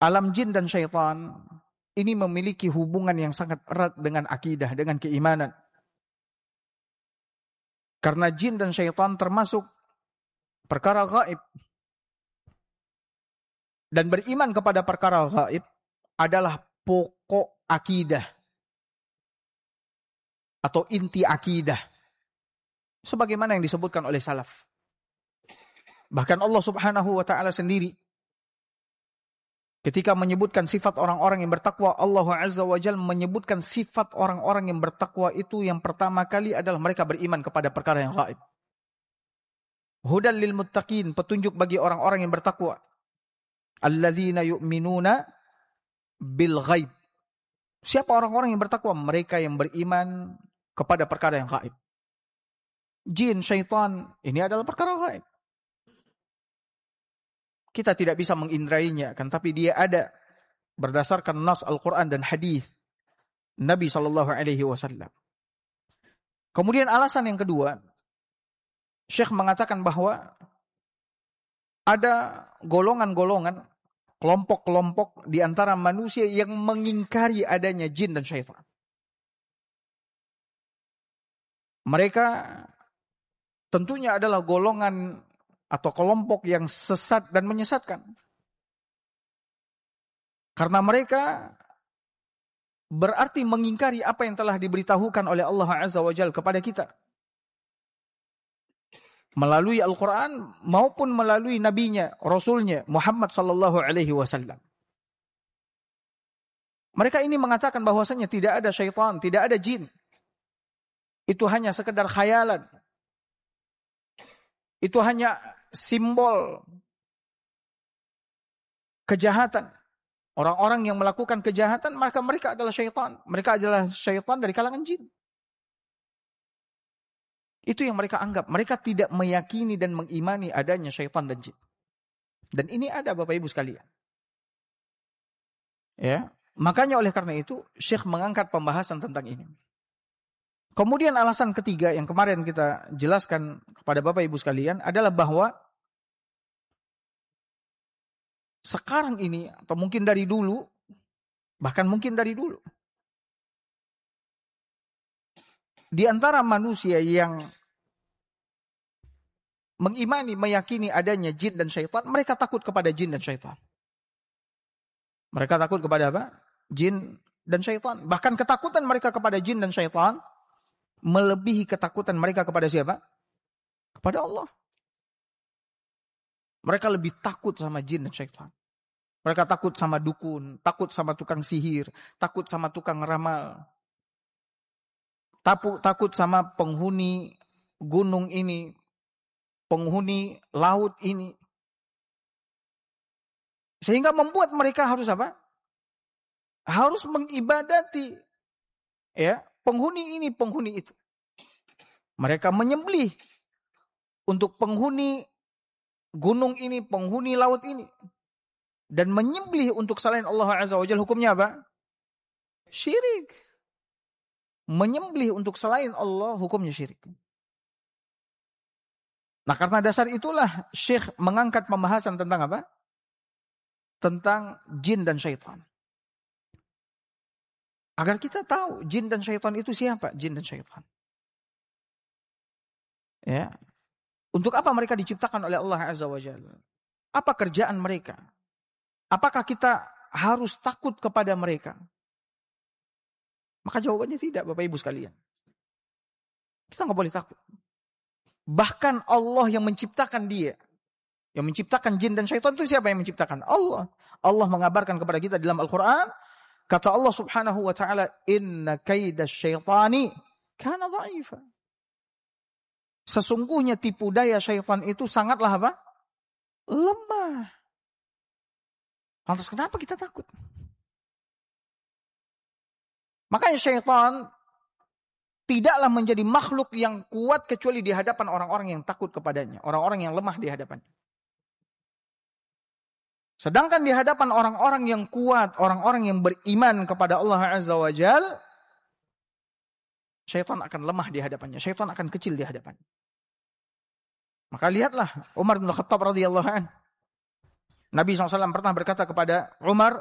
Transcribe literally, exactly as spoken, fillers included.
alam jin dan syaitan ini memiliki hubungan yang sangat erat dengan akidah, dengan keimanan. Karena jin dan syaitan termasuk perkara gaib. Dan beriman kepada perkara gaib adalah pokok akidah. Atau inti akidah. Sebagaimana yang disebutkan oleh salaf. Bahkan Allah subhanahu wa ta'ala sendiri ketika menyebutkan sifat orang-orang yang bertakwa, Allah Azza wa Jalla menyebutkan sifat orang-orang yang bertakwa itu yang pertama kali adalah mereka beriman kepada perkara yang gaib. Hudal lil muttaqin, petunjuk bagi orang-orang yang bertakwa. Alladzina yu'minuna bil ghaib. Siapa orang-orang yang bertakwa? Mereka yang beriman kepada perkara yang gaib. Jin, syaitan, ini adalah perkara gaib. Kita tidak bisa mengindrainya, kan? Tapi dia ada berdasarkan nas Al-Quran dan hadis Nabi Shallallahu Alaihi Wasallam. Kemudian alasan yang kedua, Syekh mengatakan bahwa ada golongan-golongan, kelompok-kelompok di antara manusia yang mengingkari adanya jin dan syaitan. Mereka tentunya adalah golongan atau kelompok yang sesat dan menyesatkan. Karena mereka berarti mengingkari apa yang telah diberitahukan oleh Allah Azza wa Jalla kepada kita. Melalui Al-Quran maupun melalui nabinya, rasulnya Muhammad sallallahu alaihi wasallam. Mereka ini mengatakan bahwasanya tidak ada syaitan, tidak ada jin. Itu hanya sekedar khayalan. Itu hanya simbol kejahatan. Orang-orang yang melakukan kejahatan, maka mereka adalah syaitan. Mereka adalah syaitan dari kalangan jin. Itu yang mereka anggap. Mereka tidak meyakini dan mengimani adanya syaitan dan jin. Dan ini ada Bapak Ibu sekalian. Ya, makanya oleh karena itu Syekh mengangkat pembahasan tentang ini. Kemudian alasan ketiga yang kemarin kita jelaskan kepada Bapak Ibu sekalian adalah bahwa sekarang ini atau mungkin dari dulu, bahkan mungkin dari dulu, di antara manusia yang mengimani, meyakini adanya jin dan syaitan, mereka takut kepada jin dan syaitan. Mereka takut kepada apa? Jin dan syaitan. Bahkan ketakutan mereka kepada jin dan syaitan melebihi ketakutan mereka kepada siapa? Kepada Allah. Mereka lebih takut sama jin dan syaitan. Mereka takut sama dukun, takut sama tukang sihir, takut sama tukang ramal. Takut, takut sama penghuni gunung ini, penghuni laut ini. Sehingga membuat mereka harus apa? Harus mengibadati ya, penghuni ini, penghuni itu. Mereka menyembelih untuk penghuni gunung ini, penghuni laut ini. Dan menyembelih untuk selain Allah Azza wa Jalla, hukumnya apa? Syirik. Menyembelih untuk selain Allah, hukumnya syirik. Nah, karena dasar itulah Syekh mengangkat pembahasan tentang apa? Tentang jin dan syaitan. Agar kita tahu jin dan syaitan itu siapa? Jin dan syaitan. Ya. Untuk apa mereka diciptakan oleh Allah Azza wa Jalla? Apa kerjaan mereka? Apakah kita harus takut kepada mereka? Maka jawabannya tidak, Bapak Ibu sekalian. Kita nggak boleh takut. Bahkan Allah yang menciptakan dia, yang menciptakan jin dan syaitan itu siapa yang menciptakan? Allah. Allah mengabarkan kepada kita dalam Al-Quran, kata Allah Subhanahu wa Ta'ala, inna kaida syaitani kana dha'ifa. Sesungguhnya tipu daya syaitan itu sangatlah apa? Lemah. Lantas kenapa kita takut? Makanya syaitan tidaklah menjadi makhluk yang kuat kecuali di hadapan orang-orang yang takut kepadanya. Orang-orang yang lemah di hadapannya. Sedangkan di hadapan orang-orang yang kuat, orang-orang yang beriman kepada Allah Azza wa Jal, syaitan akan lemah di hadapannya. Syaitan akan kecil di hadapannya. Maka lihatlah Umar bin Khattab radhiyallahu anhu. Nabi shallallahu alaihi wasallam pernah berkata kepada Umar,